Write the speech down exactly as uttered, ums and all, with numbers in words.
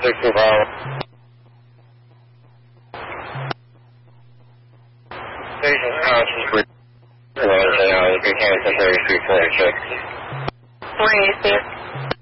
sixty five. Station conscious for you can thirty-three forty-six. Where is it?